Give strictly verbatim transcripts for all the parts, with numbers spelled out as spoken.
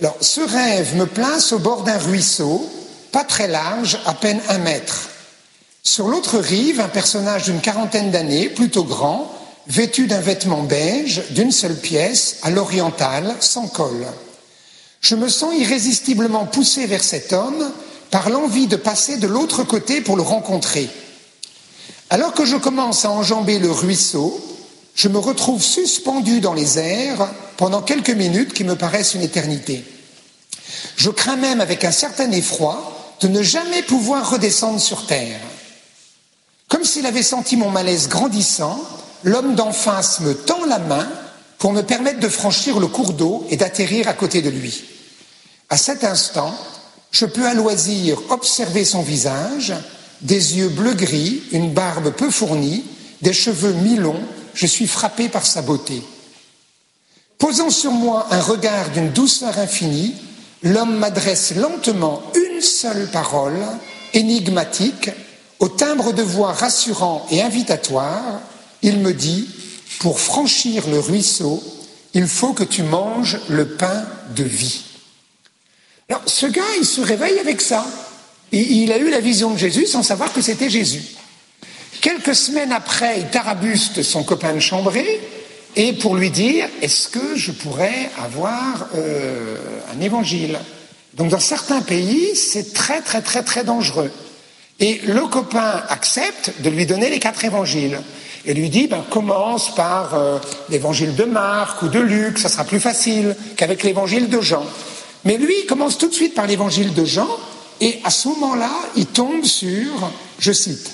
Alors, ce rêve me place au bord d'un ruisseau, pas très large, à peine un mètre. Sur l'autre rive, un personnage d'une quarantaine d'années, plutôt grand, vêtu d'un vêtement beige, d'une seule pièce, à l'orientale, sans col. Je me sens irrésistiblement poussé vers cet homme par l'envie de passer de l'autre côté pour le rencontrer. Alors que je commence à enjamber le ruisseau, je me retrouve suspendu dans les airs pendant quelques minutes qui me paraissent une éternité. Je crains même avec un certain effroi de ne jamais pouvoir redescendre sur terre. Comme s'il avait senti mon malaise grandissant, l'homme d'en face me tend la main pour me permettre de franchir le cours d'eau et d'atterrir à côté de lui. À cet instant, je peux à loisir observer son visage, des yeux bleu-gris, une barbe peu fournie, des cheveux mi-longs. Je suis frappé par sa beauté. Posant sur moi un regard d'une douceur infinie, l'homme m'adresse lentement une seule parole, énigmatique, au timbre de voix rassurant et invitatoire. Il me dit, pour franchir le ruisseau, il faut que tu manges le pain de vie. Alors, ce gars, il se réveille avec ça. Et il a eu la vision de Jésus sans savoir que c'était Jésus. Quelques semaines après, il tarabuste son copain de chambrée et pour lui dire « Est-ce que je pourrais avoir euh, un évangile ?» Donc dans certains pays, c'est très très très très dangereux. Et le copain accepte de lui donner les quatre évangiles et lui dit ben, « Commence par euh, l'évangile de Marc ou de Luc, ça sera plus facile qu'avec l'évangile de Jean. » Mais lui, il commence tout de suite par l'évangile de Jean et à ce moment-là, il tombe sur, je cite,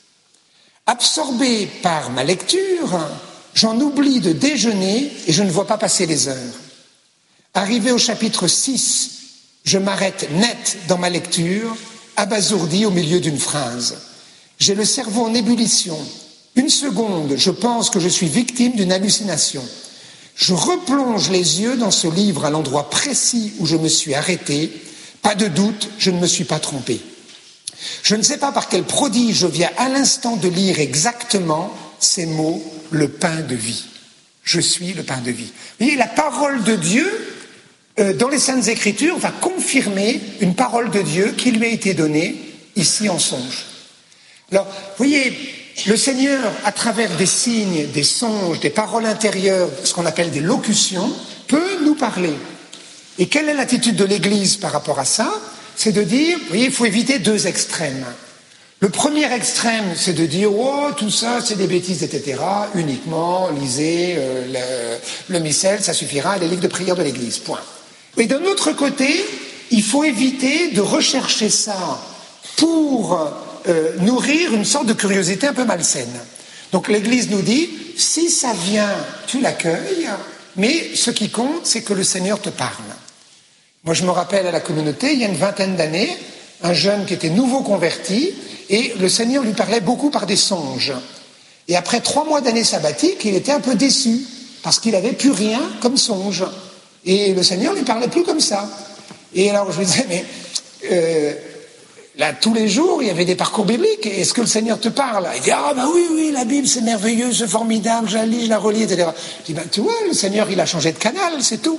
« Absorbé par ma lecture, j'en oublie de déjeuner et je ne vois pas passer les heures. Arrivé au chapitre six, je m'arrête net dans ma lecture, abasourdi au milieu d'une phrase. J'ai le cerveau en ébullition. Une seconde, je pense que je suis victime d'une hallucination. Je replonge les yeux dans ce livre à l'endroit précis où je me suis arrêté. Pas de doute, je ne me suis pas trompé. Je ne sais pas par quel prodige je viens à l'instant de lire exactement ces mots, le pain de vie. Je suis le pain de vie. Vous voyez, la parole de Dieu, euh, dans les Saintes Écritures, va confirmer une parole de Dieu qui lui a été donnée ici en songe. Alors, vous voyez, le Seigneur, à travers des signes, des songes, des paroles intérieures, ce qu'on appelle des locutions, peut nous parler. Et quelle est l'attitude de l'Église par rapport à ça ? C'est de dire, vous voyez, il faut éviter deux extrêmes. Le premier extrême, c'est de dire, oh, tout ça, c'est des bêtises, et cetera. Uniquement, lisez euh, le, le missel, ça suffira, les livres de prière de l'Église, point. Et d'un autre côté, il faut éviter de rechercher ça pour euh, nourrir une sorte de curiosité un peu malsaine. Donc l'Église nous dit, si ça vient, tu l'accueilles, mais ce qui compte, c'est que le Seigneur te parle. Moi, je me rappelle à la communauté, il y a une vingtaine d'années, un jeune qui était nouveau converti, et le Seigneur lui parlait beaucoup par des songes. Et après trois mois d'année sabbatique, il était un peu déçu, parce qu'il n'avait plus rien comme songe. Et le Seigneur ne lui parlait plus comme ça. Et alors, je lui disais, mais euh, là, tous les jours, il y avait des parcours bibliques, est-ce que le Seigneur te parle ? Il dit, ah ben oui, oui, la Bible, c'est merveilleux, c'est formidable, je la lis, je la relis, et cetera. Je dis, ben tu vois, le Seigneur, il a changé de canal, c'est tout.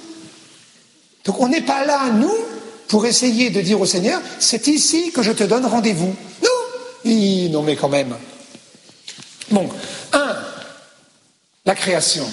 Donc on n'est pas là, nous, pour essayer de dire au Seigneur, c'est ici que je te donne rendez-vous. Non, il, non mais quand même. Bon, un, la création.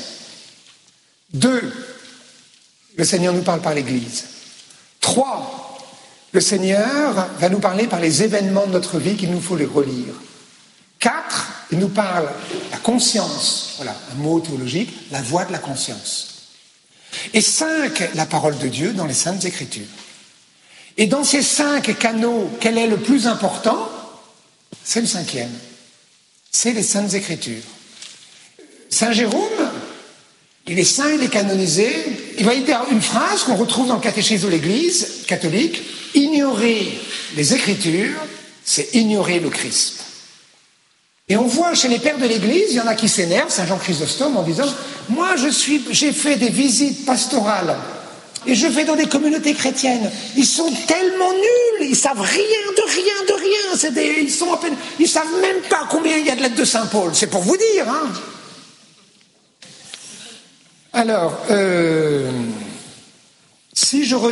Deux, le Seigneur nous parle par l'Église. Trois, le Seigneur va nous parler par les événements de notre vie qu'il nous faut les relire. Quatre, il nous parle la conscience, voilà, un mot théologique, la voix de la conscience. Et cinq, la parole de Dieu dans les Saintes Écritures. Et dans ces cinq canaux, quel est le plus important ? C'est le cinquième. C'est les Saintes Écritures. Saint Jérôme, il est saint, il est canonisé. Il va dire une phrase qu'on retrouve dans le catéchisme de l'Église catholique. Ignorer les Écritures, c'est ignorer le Christ. Et on voit chez les pères de l'Église, il y en a qui s'énervent, Saint Jean Chrysostome, en disant « Moi, je suis, j'ai fait des visites pastorales et je vais dans des communautés chrétiennes. Ils sont tellement nuls, ils savent rien de rien de rien. C'est des, ils sont à peine, ils savent même pas combien il y a de lettres de Saint Paul. C'est pour vous dire. Hein. Alors, euh, si je